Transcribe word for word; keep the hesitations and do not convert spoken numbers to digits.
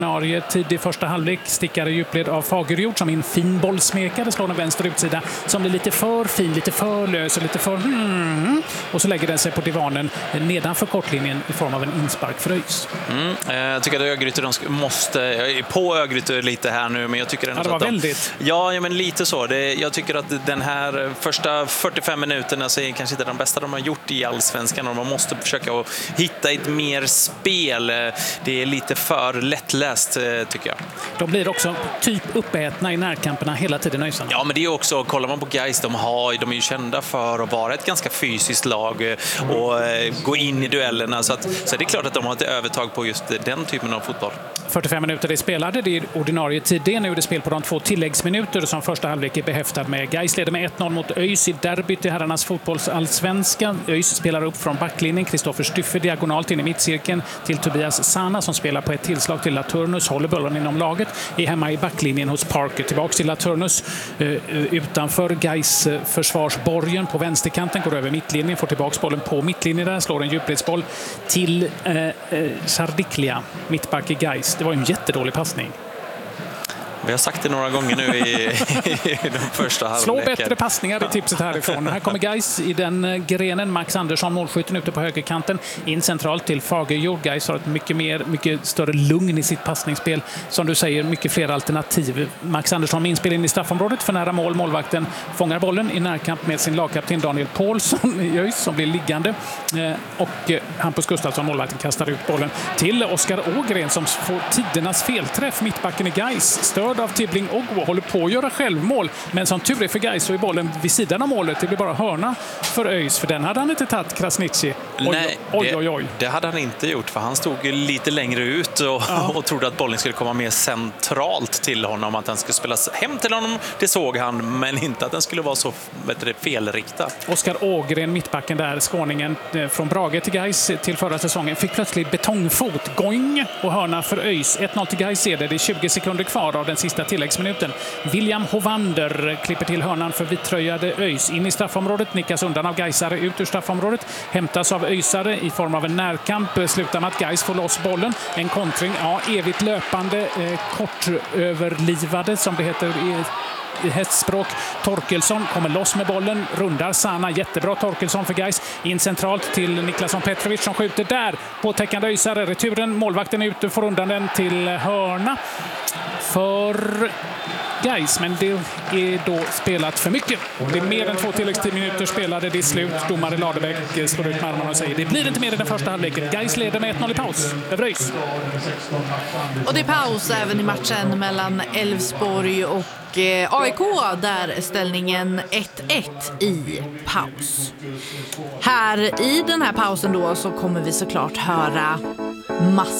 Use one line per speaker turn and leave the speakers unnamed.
Norge tid i första halvlek, stickare i djupled av Fagerjord som är en fin bollsmekare, slår den vänster utsida som blir lite för fin, lite för lös och lite för hmm, och så lägger den sig på divanen nedanför kortlinjen i form av en inspark för ÖIS.
Mm, jag tycker att Örgryte de måste, jag är på Örgryte lite här nu, men jag tycker
ja, det var
att de,
väldigt.
Ja, ja, men lite så. Det, jag tycker att den här första fyrtiofem minuterna så är kanske inte de bästa de har gjort i Allsvenskan, och man måste försöka att hitta ett mer spel. Det är lite för lättläst, tycker jag.
De blir också typ uppätna i närkamperna hela tiden, ÖISarna.
Ja, men det är också, kollar man på Gais, de, har, de är ju kända för att vara ett ganska fysiskt lag och gå in i duellerna, så, att, så det är klart att de har ett övertag på just den typen av fotboll.
fyrtiofem minuter är spelade, det är ordinarie tid. Det är nu det spel på de två tilläggsminuter som första halvlek är behäftad med. Gais leder med ett noll mot ÖIS i derbyt i herrarnas fotbollsallsvenska. ÖIS spelar upp från backlinjen. Kristoffer Styffe diagonalt in i mittcirkeln till Tobias Sana som spelar på ett tillslag till Laturnus, håller bollen inom laget, är hemma i backlinjen hos Parker. Tillbaks till Laturnus utanför Gais försvarsborgen på vänsterkanten, går över mittlinjen, får tillbaks bollen på mittlinjen där, slår en djupledsboll till eh, eh, Sardiklia, mittback i Gais. Det var en jättedålig passning.
Vi har sagt det några gånger nu i, i de första halvleken.
Slå bättre passningar i tipset härifrån. Här kommer Gais i den grenen. Max Andersson, målskytten ute på högerkanten. In centralt till Fagerjord. Gais har ett mycket, mer, mycket större lugn i sitt passningsspel. Som du säger, mycket fler alternativ. Max Andersson med inspel in i straffområdet för nära mål. Målvakten fångar bollen i närkamp med sin lagkapten Daniel Paulsson i ÖIS som blir liggande. Och Hampus Gustafsson, målvakten, kastar ut bollen till Oskar Ågren som får tidernas felträff. Mittbacken i Gais stör av Tibbling Ogwo, håller på att göra självmål, men som tur är för Gais så är bollen vid sidan av målet. Det blir bara hörna för ÖIS, för den hade han inte tagit, Krasniqi. Oj,
Nej,
oj, oj, oj.
Det, det hade han inte gjort, för han stod lite längre ut och, ja. och trodde att bollen skulle komma mer centralt till honom, att den skulle spelas hem till honom. Det såg han, men inte att den skulle vara så bättre felriktad.
Oskar Ågren, mittbacken där, skåningen från Brage till Gais till förra säsongen, fick plötsligt betongfot, going, och hörna för ÖIS. ett noll till Gais är det, det är tjugo sekunder kvar av den sista tilläggsminuten. William Hovander klipper till hörnan för vitröjade ÖIS. In i straffområdet, nickas undan av Gaisare ut ur straffområdet. Hämtas av ÖISare i form av en närkamp. Slutar med att Gais får loss bollen. En kontring, ja, evigt löpande, eh, kortöverlivade som det heter i i hästspråk. Torkelsson kommer loss med bollen, rundar Sana, jättebra Torkelsson för Gais, in centralt till Niklasson Petrovic som skjuter där på täckande ÖISare. Returen, målvakten är ute, får undan den till hörna för Gais, men det är då spelat för mycket. Det är mer än två tilläggstid-minuter spelade, det är slut. Domare Ladebäck slår ut med armarna och säger det blir inte mer i den första halvleken. Gais leder med ett noll i paus över ÖIS.
Och det är paus även i matchen mellan Elfsborg och A I K, där ställningen ett ett i paus. Här i den här pausen då så kommer vi såklart höra massor